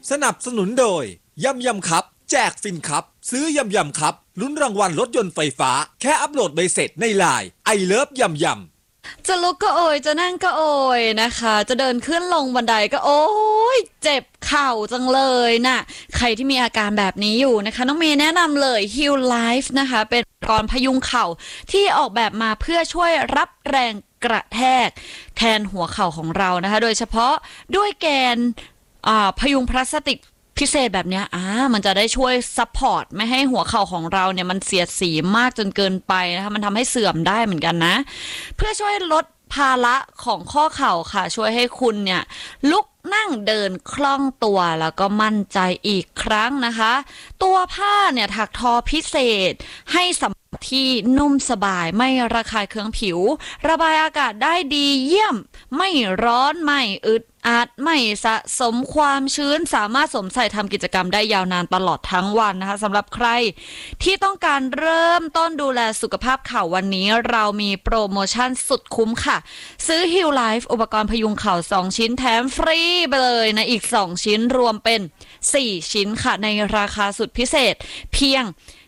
สนับสนุนโดยยำยำครับแจกฟินครับซื้อยำยำครับลุ้นรางวัลรถยนต์ไฟฟ้าแค่อัปโหลดใบเสร็จในไลน์ไอเลิฟยำยำจะลุกก็โอยจะนั่งก็โอยนะคะจะเดินขึ้นลงบันไดก็โอ้ยเจ็บเข่าจังเลยน่ะใครที่มีอาการแบบนี้อยู่นะคะน้องเมย์แนะนำเลย Heal Life นะคะเป็นอุปกรณ์พยุงเข่าที่ออกแบบมาเพื่อช่วยรับแรงกระแทกแทนหัวเข่าของเรานะคะโดยเฉพาะด้วยแกนพยุงพลาสติกพิเศษแบบเนี้ยมันจะได้ช่วยซัพพอร์ตไม่ให้หัวเข่าของเราเนี่ยมันเสียดสีมากจนเกินไปนะคะมันทำให้เสื่อมได้เหมือนกันนะเพื่อช่วยลดภาระของข้อเข่าค่ะช่วยให้คุณเนี่ยลุกนั่งเดินคล่องตัวแล้วก็มั่นใจอีกครั้งนะคะตัวผ้าเนี่ยถักทอพิเศษให้สัมผัสที่นุ่มสบายไม่ระคายเคืองผิวระบายอากาศได้ดีเยี่ยมไม่ร้อนไม่อึดอัดไม่สะสมความชื้นสามารถสวมใส่ทำกิจกรรมได้ยาวนานตลอดทั้งวันนะคะสำหรับใครที่ต้องการเริ่มต้นดูแลสุขภาพเข่าวันนี้เรามีโปรโมชั่นสุดคุ้มค่ะซื้อ Heal Life อุปกรณ์พยุงเข่า2ชิ้นแถมฟรีไปเลยนะอีก2ชิ้นรวมเป็น4ชิ้นค่ะในราคาสุดพิเศษเพียง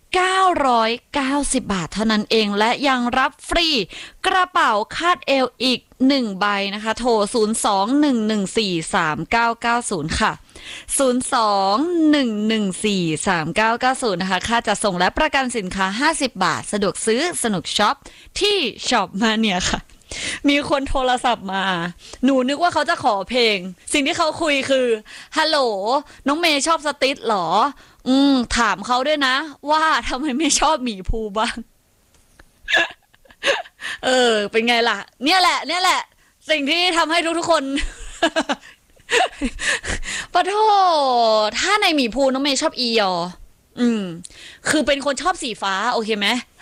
990 บาทเท่านั้นเองและยังรับฟรีกระเป๋าคาดเอวอีก1ใบนะคะโทร02-114-3990ค่ะ02-114-3990นะคะค่าจัดส่งและประกันสินค้า50 บาทสะดวกซื้อสนุกช็อปที่ช็อปมาเนี่ยค่ะมีคนโทรศัพท์มาหนูนึกว่าเขาจะขอเพลงสิ่งที่เขาคุยคือฮัลโหลน้องเมย์ชอบสติ๊ดหรอถามเขาด้วยนะว่าทำไมไม่ชอบหมีภูบ้าง เป็นไงล่ะเนี่ยแหละสิ่งที่ทำให้ทุกๆคน ปะโถถ้าในหมีภูน้องเมย์ชอบอียอคือเป็นคนชอบสีฟ้าโอเคไหม